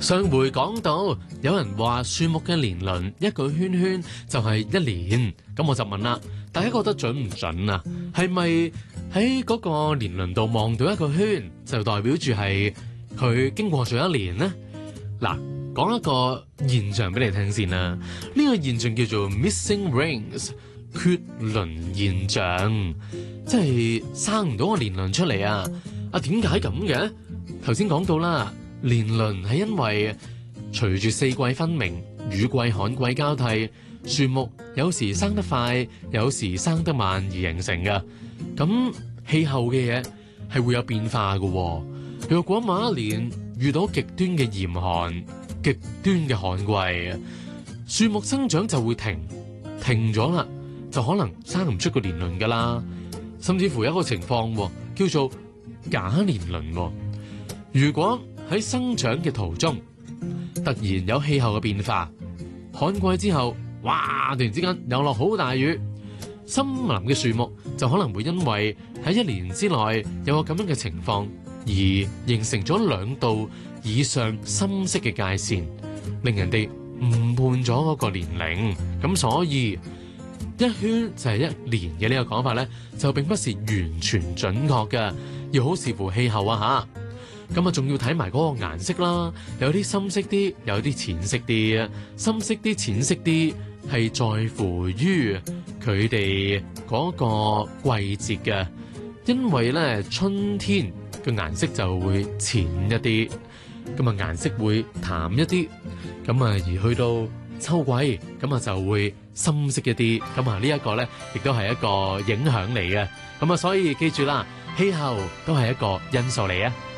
上回講到，有人話樹木嘅年輪一個圈圈就係一年，咁我就問啦，大家覺得準唔準啊？係咪喺嗰個年輪度望到一個圈，就代表住係佢經過咗一年呢？嗱，講一個現象俾你聽先啦。呢個現象叫做 missing rings 缺輪現象，即係生唔到個年輪出嚟啊！點解咁嘅？頭先講到啦。年輪係因為隨住四季分明、雨季旱季交替，樹木有時生得快，有時生得慢而形成嘅。咁氣候嘅嘢係會有變化嘅。若果某一年遇到極端嘅嚴寒、極端嘅旱季，樹木生長就會停咗啦，就可能生唔出個年輪噶啦。甚至乎有一個情況叫做假年輪。如果喺生長嘅途中，突然有氣候嘅變化，旱季之後，哇！突然之間又落好大雨，森林嘅樹木就可能會因為喺一年之內有個咁樣嘅情況，而形成咗2道以上深色嘅界線，令人哋誤判咗嗰個年齡。咁所以一圈就係一年嘅呢個講法咧，就並不是完全準確嘅，要好視乎氣候啊吓。咁啊，仲要睇埋嗰個顏色啦，有啲深色啲，有啲淺色啲。深色啲、淺色啲係在乎於佢哋嗰個季節嘅，因為咧春天嘅顏色就會淺一啲，咁啊顏色會淡一啲，咁啊而去到秋季咁啊就會深色一啲，咁啊呢一個咧亦都係一個影響嚟嘅，咁啊所以記住啦，氣候都係一個因素嚟啊。